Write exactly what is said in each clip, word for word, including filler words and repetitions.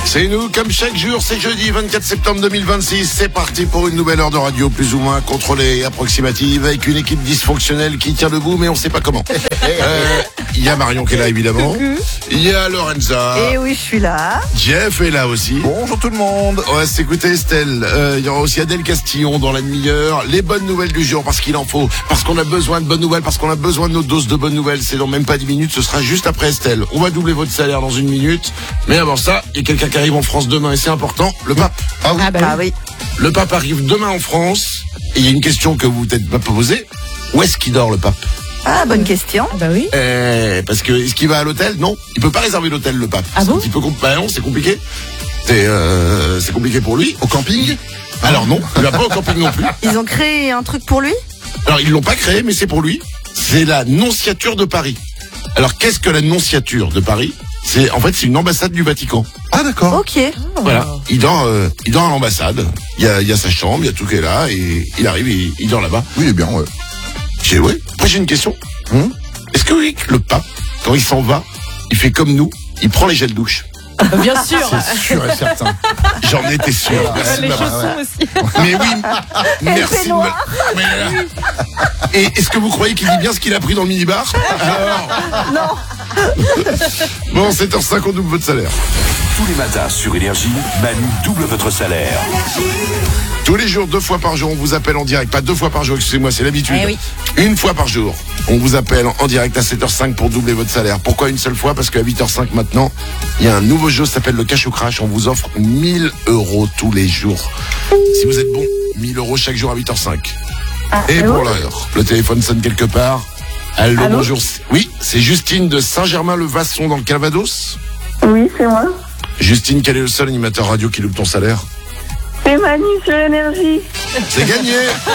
C'est nous, comme chaque jour, c'est jeudi vingt-quatre septembre deux mille vingt-six. C'est parti pour une nouvelle heure de radio plus ou moins contrôlée et approximative avec une équipe dysfonctionnelle qui tient debout, mais on sait pas comment. Euh, Il y a Marion qui est là, évidemment. Il y a Lorenza. Et oui, je suis là. Jeff est là aussi. Bonjour tout le monde. On va s'écouter Estelle. Euh, il y aura aussi Adèle Castillon dans la demi-heure. Les bonnes nouvelles du jour, parce qu'il en faut. Parce qu'on a besoin de bonnes nouvelles, parce qu'on a besoin de nos doses de bonnes nouvelles. C'est dans même pas dix minutes, ce sera juste après Estelle. On va doubler votre salaire dans une minute. Mais avant ça, il y a quelqu'un qui arrive en France demain et c'est important, le pape. Ah oui. Ah, bah, ah oui. Le pape arrive demain en France. Et il y a une question que vous peut-être pas posée. Où est-ce qu'il dort, le pape? Ah, bonne question. Ah bah oui. Euh, parce que est-ce qu'il va à l'hôtel? Non, il peut pas réserver l'hôtel, le pape. Ah c'est bon un petit peu compl- bah non, c'est compliqué. C'est euh, c'est compliqué pour lui. Au camping? Alors non, il va pas au camping non plus. Ils ont créé un truc pour lui? Alors ils l'ont pas créé, mais c'est pour lui. C'est la nonciature de Paris. Alors qu'est-ce que la nonciature de Paris? C'est en fait c'est une ambassade du Vatican. Ah d'accord. Ok. Voilà, il dort, euh, il dort à l'ambassade. Il y a, il y a sa chambre, il y a tout qui est là et il arrive, et il dort là-bas. Oui, il est bien, ouais. J'ai ouais. Après j'ai une question. Hum Est-ce que oui, le pape, quand il s'en va, il fait comme nous, il prend les gels douche? Bien sûr. C'est sûr et certain. J'en étais sûr. Merci de Les m'avoir- chaussons aussi. Mais oui, merci. de me- Mais, euh, Et est-ce que vous croyez qu'il dit bien ce qu'il a pris dans le minibar? Alors Non. Bon, sept heures cinq, on double votre salaire. Tous les matins sur Énergie, Manu double votre salaire. Tous les jours, deux fois par jour, on vous appelle en direct. Pas deux fois par jour, excusez-moi, c'est l'habitude. Eh oui. Une fois par jour, on vous appelle en direct à sept heures cinq pour doubler votre salaire. Pourquoi une seule fois? Parce qu'à huit heures cinq maintenant, il y a un nouveau jeu, ça s'appelle le Cash ou Crash. On vous offre mille euros tous les jours. Si vous êtes bon, mille euros chaque jour à huit heures cinq. Et pour l'heure, le téléphone sonne quelque part. Allô, Allô bonjour. Oui, c'est Justine de Saint-Germain-le-Vasson dans le Calvados. Oui, c'est moi. Justine, quel est le seul animateur radio qui loupe ton salaire? C'est Manu sur Énergie. C'est gagné.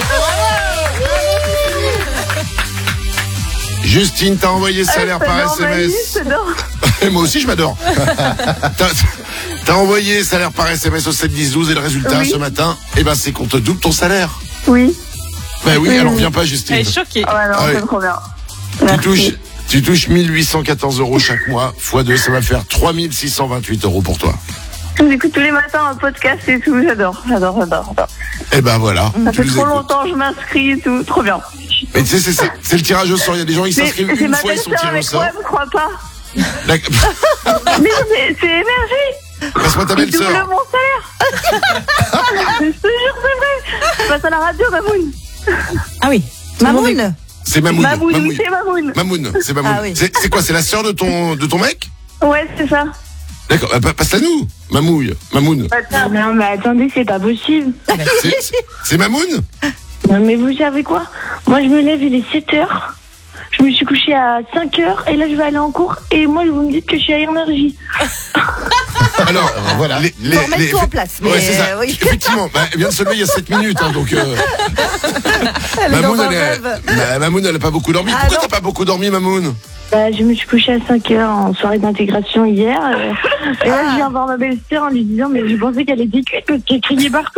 Justine, t'as envoyé salaire Ah, par j'adore Manu, S M S. j'adore. Et moi aussi, je m'adore. T'as, t'as envoyé salaire par S M S au sept dix douze et le résultat Oui. ce matin, eh ben, c'est qu'on te double ton salaire. Oui. Ben oui, Oui, alors oui. viens pas, Justine. Elle est choquée. Ah ouais, non, Ah oui. c'est trop bien. Tu Merci. touches, tu touches mille huit cent quatorze euros chaque mois, fois deux, ça va faire trois mille six cent vingt-huit euros pour toi. Je vous écoute tous les matins un podcast et tout. J'adore, j'adore, j'adore. j'adore. Eh ben voilà. Ça tu fait nous trop écoutes. longtemps que je m'inscris et tout. Trop bien. Mais tu sais, c'est, c'est, c'est le tirage au sort. Il y a des gens qui Mais s'inscrivent c'est une ma fois, ils sont belle-sœur tirés au avec sort. moi, vous crois pas? D'accord. Mais c'est, c'est Énergie. Passe-moi ta Ils doublent belle-sœur. mon salaire. Je te jure, c'est vrai. Je passe à la radio, Mamoun. Ah oui. Mamoun. C'est Mamoun. Mamoun, Mamoun. oui, c'est Mamoun. Mamoun, c'est Mamoun. Ah oui. C'est, c'est quoi, c'est la sœur de ton, de ton mec? Ouais, c'est ça. D'accord, bah, pa- passe-la nous. Mamouille, Mamoun. Non, mais, non, mais attendez, c'est pas possible. C'est, c'est, c'est Mamoun? Non, mais vous savez quoi? Moi, je me lève, il est sept heures. Je me suis couchée à cinq heures et là, je vais aller en cours. Et moi, vous me dites que je suis à Énergie. Alors, voilà. Les, les, Faut remettre les- tout en place, mais Ouais, c'est ça. euh, oui. Effectivement, bah, elle vient de se lever il y a sept minutes, hein, donc. Euh... Elle est dans Mamoun, un elle, est- rêve. bah, Mamoun, elle a pas beaucoup dormi. Ah, Pourquoi non. t'as pas beaucoup dormi, Mamoun? Bah, je me suis couchée à cinq heures en soirée d'intégration hier. euh, et là, je viens voir ma belle-sœur en lui disant, mais je pensais qu'elle était cuite parce qu'elle criait partout.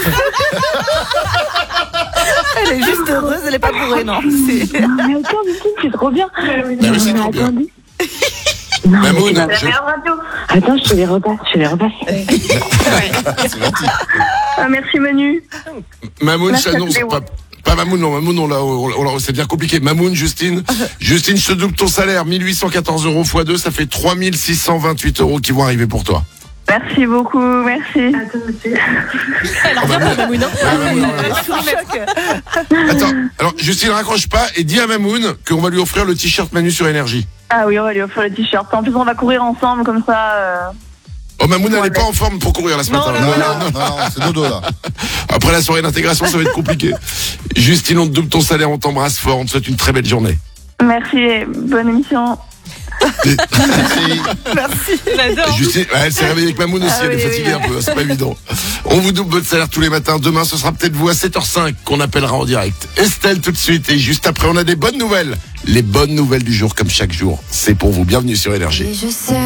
Elle est juste heureuse, elle est pas bourrée, non. C'est... Non, mais attends, Justine, c'est trop bien. Bah oui, c'est mais trop bien. attendez. Non, mais Mamoun, c'est ma je- meilleure radio. Attends, je te les repasse, je te les repasse. C'est gentil. Ah, merci Manu. Mamoun, Merci à j'annonce. tous les Pas, pas Mamoun, non, Mamoun, on l'a, on, on- c'est bien compliqué. Mamoun, Justine. Justine, je te double ton salaire. mille huit cent quatorze euros fois deux, ça fait trois mille six cent vingt-huit euros qui vont arriver pour toi. Merci beaucoup, merci. Elle revient pas, Mamoun, hein. Ouais, Mamoun, ouais. Elle est sous le choc. Attends, alors Justine, raccroche pas et dis à Mamoun qu'on va lui offrir le t-shirt Manu sur Énergie. Ah oui, on va lui offrir le t-shirt. En plus, on va courir ensemble comme ça. Euh... Oh, Mamoun, elle Ouais, est pas en forme pour courir là ce Non, matin. non, Non, non, non, non, c'est dodo là. Après la soirée d'intégration, ça va être compliqué. Justine, on te double ton salaire, on t'embrasse fort, on te souhaite une très belle journée. Merci et bonne émission. Merci. Merci. J'adore. Justine, ouais, elle s'est réveillée avec Mamoun aussi, Ah elle est oui, fatiguée oui. un peu, c'est pas évident. On vous double votre salaire tous les matins. Demain, ce sera peut-être vous à sept heures cinq qu'on appellera en direct. Estelle tout de suite et juste après, on a des bonnes nouvelles. Les bonnes nouvelles du jour comme chaque jour. C'est pour vous. Bienvenue sur Énergie. Et je sais